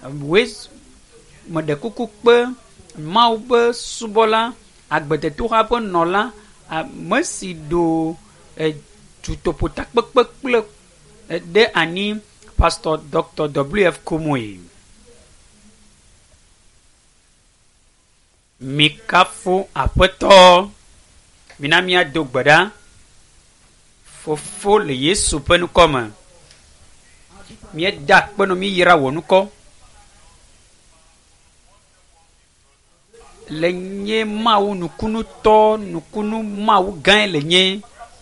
wes mede kuku kpe Mawu be subɔla agbedetoxa ƒe nɔla ame si do dutoƒo takpekpe kple ɖe anyi Pastor Dr. W.F. Kumuyi. Mikafu aƒetɔ mina míado gbe ɖa fofo le Yesu ƒe nukɔ me. Míeda akpe nɔ mí yra wò nukɔ. Le nye Mawu nukunutɔ nukunu Mawu gã le nye.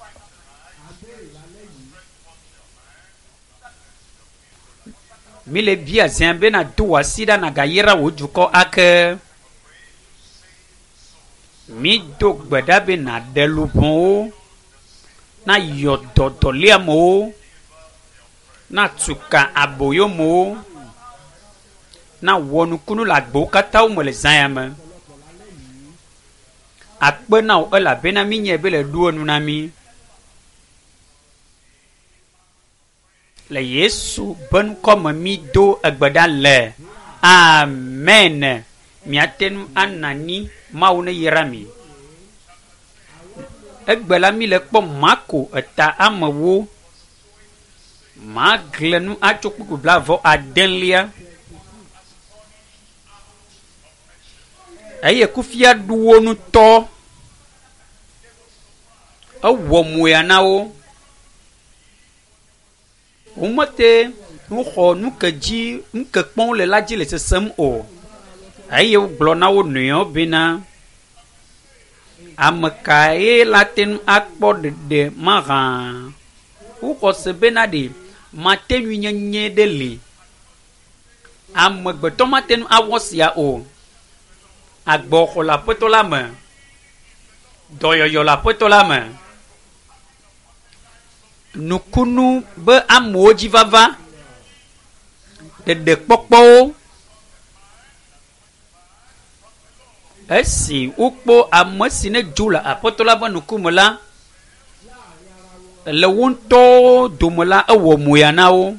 Mi le bia zia be na do wasi ɖa na gayra wò dukɔ ake. Mi do gbe ɖa be na ɖe lubɔwo, na yɔ dɔdɔliamewo, na tuka aboyomewo, na wɔ nukunu le agbewo katã me le zã me. Akpe na wo elabena mi nye be le ɖo enu na mi. Le Yesu be nukɔ me mi do egbe ɖa le. Amen. Miate nu anani Mawu ne yra mi. Egbe la mi le kpɔ Marko eta amewo. Magle nu atso kpuku blavɔ adelia. Eye kufia ɖuwo nutɔ. Ewɔ moya na wo. Womete nuxɔ nukedzi nukekpɔn le la dzi le sesem o. Eye wogblɔ na wo nɔewo bena ame kae la te nu akpɔ ɖeɖe mahã. Woxɔ se bena ɖe mate nu nyenye ɖe li. Amegbetɔ mate nu awɔ sia o. Agbɔxɔ le aƒetɔ la me. Dɔyɔyɔ le aƒetɔ la me. Nukunu be amewo dzi vava. Ɖeɖekpɔkpɔwo. Esi wokpɔ ame si ne dzo le aƒetɔ la ƒe nukume la, le wo ŋutɔ dome la ewɔ moya na wo.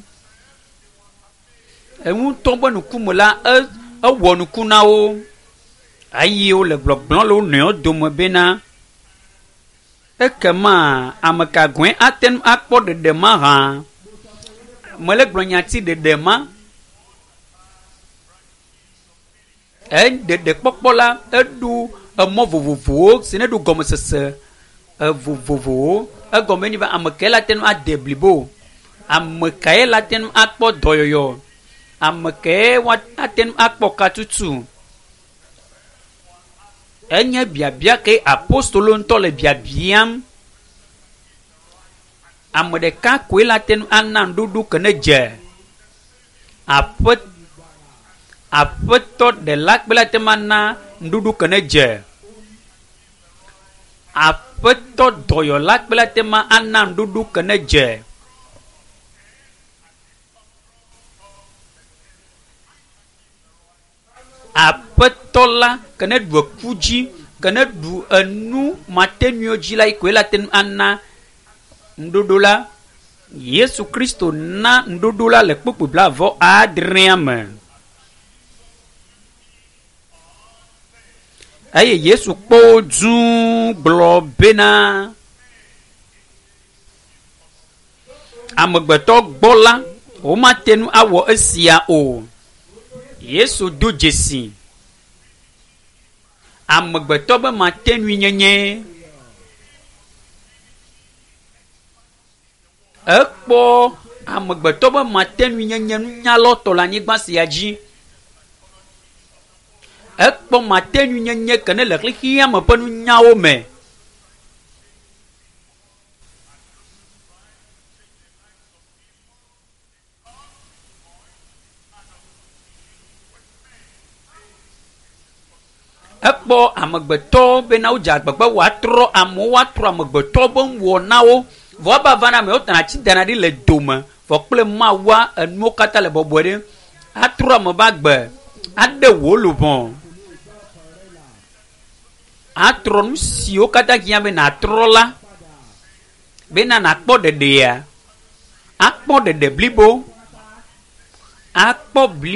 Ŋutɔ ƒe nukume la ewɔ nuku na wo. Eye wole gblɔgblɔ le wo nɔewo dome bena ekema ame ka gɔe ate nu akpɔ ɖeɖe ma hã. Mele gblɔ nyati ɖeɖe ma. Ɖeɖe kpɔkpɔ la eɖu emɔ vovovowo si ne ɖu gɔmesese vovovowo. Egɔme nye be ame kae la te nu ade blibo. Ame kae la te nu akpɔ dɔyɔyɔ. Ame kae ate nu akpɔ katutu. Enye biabia ke apostolo ŋutɔ le biabiam. Ame ɖeka koe la te nu ana nuɖuɖu ke ne dze. Aƒetɔ ɖela kpe la te ma na nuɖuɖu ke ne dze. Aƒetɔ dɔyɔla kpe la te ma ana nuɖuɖu ke ne dze. Aƒetɔ la ke ne ɖu eku dzi, ke ne ɖu enu matenuwo dzi la koe la te ana nuɖuɖu la. Yesu Kristo na nuɖuɖu la le kpukpu blavɔ adrea me. Eye Yesu kpɔ dzuu gblɔ bena amegbetɔ gbɔ la womate nu awɔ esia o. Yesu do dzesi. Amegbetɔ be mate nu nyenye. Ekpɔ amegbetɔ be mate nu nyenye nunyalɔtɔ le anyigba sia dzi. Ekpɔ mate nu nyenye ke ne le xexia me ƒe nunyawo me. Ekpɔ amegbetɔ bena wodze agbegbe woatrɔ amewo woatrɔ amegbetɔ be ŋuwɔ na wo. Vɔ eva na amewo tana tsi dana ɖi le dome. Vɔ kple Mawua enuwo katã le bɔbɔe ɖe. Atrɔ ame ba gbe. Ade wò lubɔ. Atrɔ nu siwo katã hiã be natrɔ la. Bena nakpɔ ɖeɖea. Akpɔ ɖeɖe blibo. Akpɔ blibo.